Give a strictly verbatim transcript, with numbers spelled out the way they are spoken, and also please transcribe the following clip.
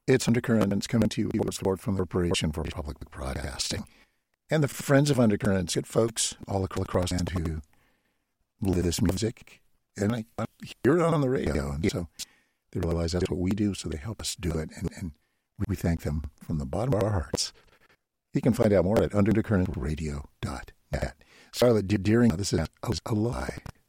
It's Undercurrents coming to you with support from the Corporation for Public Broadcasting. And the Friends of Undercurrents, good folks all across the land who live this music. And I hear it on the radio. And so they realize that's what we do, so they help us do it. And, and we thank them from the bottom of our hearts. You can find out more at undercurrent radio dot net. Scarlett Deering, this is a lie.